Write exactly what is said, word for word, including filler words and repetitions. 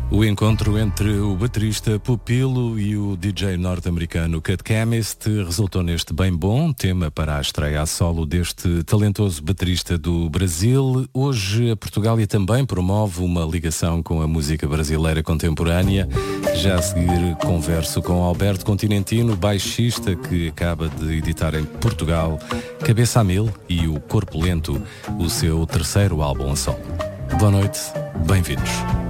O encontro entre o baterista Pupilo e o D J norte-americano Cut Chemist resultou neste bem bom tema para a estreia a solo deste talentoso baterista do Brasil. Hoje a Portugália também promove uma ligação com a música brasileira contemporânea. Já a seguir converso com Alberto Continentino, baixista que acaba de editar em Portugal Cabeça a Mil e o Corpo Lento, o seu terceiro álbum a solo. Boa noite, bem-vindos.